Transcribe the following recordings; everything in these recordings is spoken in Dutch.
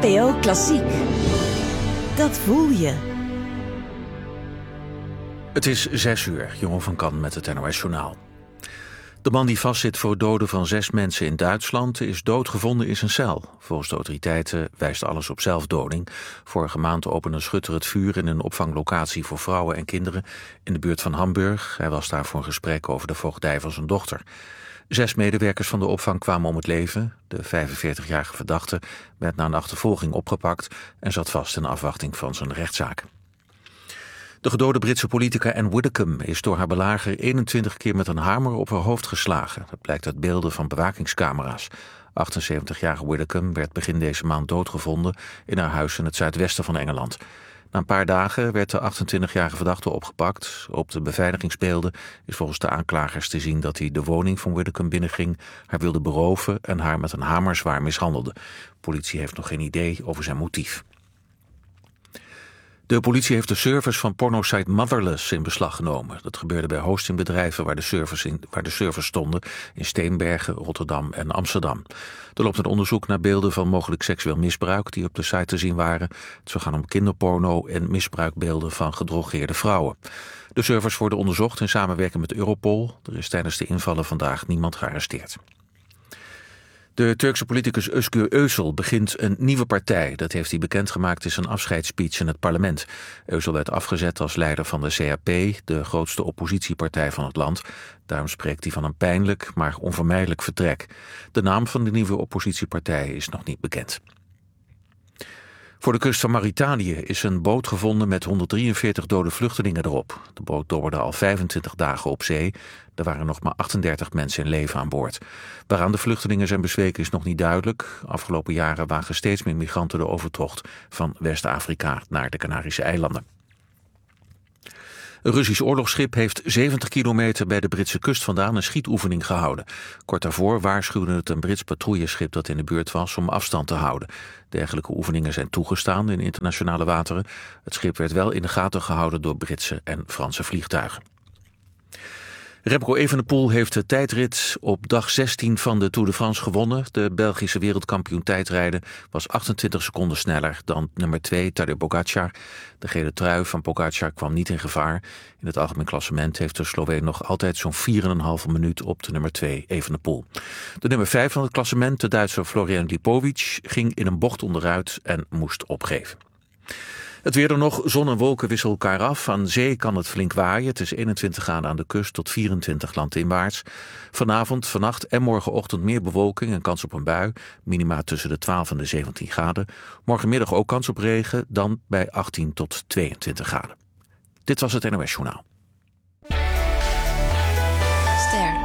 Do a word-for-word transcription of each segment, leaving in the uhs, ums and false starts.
N P O Klassiek. Dat voel je. Het is zes uur, Jeroen van Kan met het N O S Journaal. De man die vastzit voor het doden van zes mensen in Duitsland is doodgevonden in zijn cel. Volgens de autoriteiten wijst alles op zelfdoding. Vorige maand opende een schutter het vuur in een opvanglocatie voor vrouwen en kinderen in de buurt van Hamburg. Hij was daar voor een gesprek over de voogdij van zijn dochter. Zes medewerkers van de opvang kwamen om het leven. De vijfenveertigjarige verdachte werd na een achtervolging opgepakt en zat vast in afwachting van zijn rechtszaak. De gedode Britse politica Anne Widdecombe is door haar belager eenentwintig keer met een hamer op haar hoofd geslagen. Dat blijkt uit beelden van bewakingscamera's. achtenzeventigjarige Widdecombe werd begin deze maand doodgevonden in haar huis in het zuidwesten van Engeland. Na een paar dagen werd de achtentwintigjarige verdachte opgepakt. Op de beveiligingsbeelden is volgens de aanklagers te zien dat hij de woning van Widdecombe binnenging, haar wilde beroven en haar met een hamer zwaar mishandelde. De politie heeft nog geen idee over zijn motief. De politie heeft de servers van pornosite Motherless in beslag genomen. Dat gebeurde bij hostingbedrijven waar de servers, in, waar de servers stonden in Steenbergen, Rotterdam en Amsterdam. Er loopt een onderzoek naar beelden van mogelijk seksueel misbruik die op de site te zien waren. Het zou gaan om kinderporno en misbruikbeelden van gedrogeerde vrouwen. De servers worden onderzocht in samenwerking met Europol. Er is tijdens de invallen vandaag niemand gearresteerd. De Turkse politicus Özgür Özel begint een nieuwe partij. Dat heeft hij bekendgemaakt in zijn afscheidsspeech in het parlement. Özel werd afgezet als leider van de C H P, de grootste oppositiepartij van het land. Daarom spreekt hij van een pijnlijk, maar onvermijdelijk vertrek. De naam van de nieuwe oppositiepartij is nog niet bekend. Voor de kust van Mauritanië is een boot gevonden met honderddrieënveertig dode vluchtelingen erop. De boot dobberde al vijfentwintig dagen op zee. Er waren nog maar achtendertig mensen in leven aan boord. Waaraan de vluchtelingen zijn bezweken is nog niet duidelijk. Afgelopen jaren wagen steeds meer migranten de overtocht van West-Afrika naar de Canarische eilanden. Een Russisch oorlogsschip heeft zeventig kilometer bij de Britse kust vandaan een schietoefening gehouden. Kort daarvoor waarschuwde het een Brits patrouilleschip dat in de buurt was om afstand te houden. Dergelijke oefeningen zijn toegestaan in internationale wateren. Het schip werd wel in de gaten gehouden door Britse en Franse vliegtuigen. Remco Evenepoel heeft de tijdrit op dag zestien van de Tour de France gewonnen. De Belgische wereldkampioen tijdrijden was achtentwintig seconden sneller dan nummer twee Tadej Pogačar. De gele trui van Pogačar kwam niet in gevaar. In het algemeen klassement heeft de Sloveen nog altijd zo'n vier komma vijf minuut op de nummer twee Evenepoel. De nummer vijf van het klassement, de Duitser Florian Lipovic, ging in een bocht onderuit en moest opgeven. Het weer er nog, zon en wolken wisselen elkaar af. Aan zee kan het flink waaien. Het is eenentwintig graden aan de kust tot vierentwintig landinwaarts. Vanavond, vannacht en morgenochtend meer bewolking en kans op een bui. Minima tussen de twaalf en de zeventien graden. Morgenmiddag ook kans op regen, dan bij achttien tot tweeëntwintig graden. Dit was het N O S Journaal. Ster.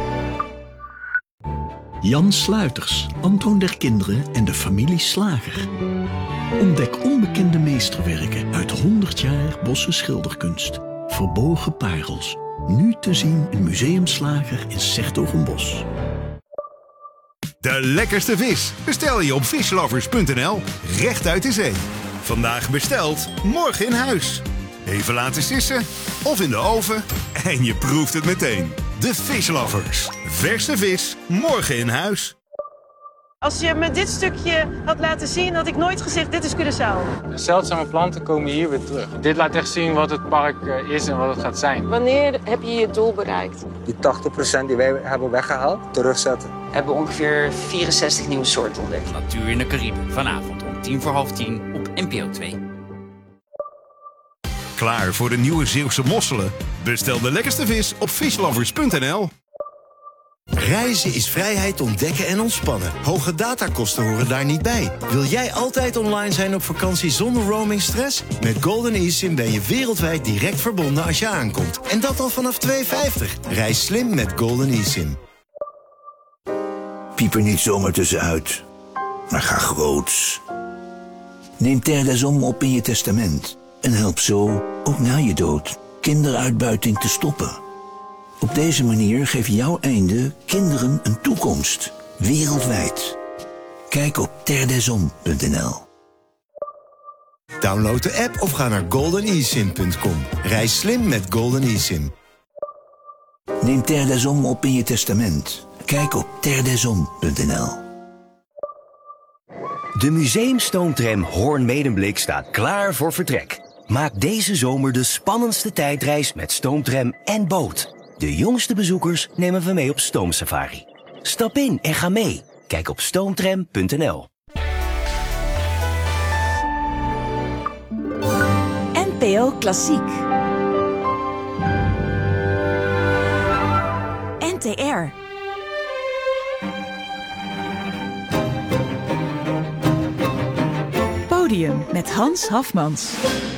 Jan Sluiters, Antoon der Kinderen en de familie Slager. Ontdek onbekende meesterwerken uit honderd jaar Bosse schilderkunst. Verborgen parels. Nu te zien in Museum Slager in 's-Hertogenbosch. De lekkerste vis bestel je op vislovers punt n l. Recht uit de zee. Vandaag besteld, morgen in huis. Even laten sissen of in de oven en je proeft het meteen. De Vislovers. Verse vis, morgen in huis. Als je me dit stukje had laten zien, had ik nooit gezegd, dit is Curaçao. Zeldzame planten komen hier weer terug. Dit laat echt zien wat het park is en wat het gaat zijn. Wanneer heb je je doel bereikt? Die tachtig procent die wij hebben weggehaald, terugzetten. We hebben ongeveer vierenzestig nieuwe soorten ontdekt. Natuur in de Cariben, vanavond om tien voor half tien op N P O twee. Klaar voor de nieuwe Zeeuwse mosselen? Bestel de lekkerste vis op vislovers punt n l. Reizen is vrijheid ontdekken en ontspannen. Hoge datakosten horen daar niet bij. Wil jij altijd online zijn op vakantie zonder roamingstress? Met Golden eSIM ben je wereldwijd direct verbonden als je aankomt. En dat al vanaf twee euro vijftig. Reis slim met Golden eSIM. Piep er niet zomaar tussenuit, maar ga groots. Neem Terre des Hommes op in je testament. En help zo, ook na je dood, kinderuitbuiting te stoppen. Op deze manier geef jouw einde kinderen een toekomst. Wereldwijd. Kijk op terre des hommes punt n l. Download de app of ga naar golden e sim punt com. Reis slim met Golden eSIM. Neem Terre des Hommes op in je testament. Kijk op terre des hommes punt n l. De museumstoomtram Hoorn-Medemblik staat klaar voor vertrek. Maak deze zomer de spannendste tijdreis met stoomtram en boot. De jongste bezoekers nemen we mee op stoomsafari. Stap in en ga mee. Kijk op stoomtram punt n l. N P O Klassiek. N T R. Podium met Hans Hafmans.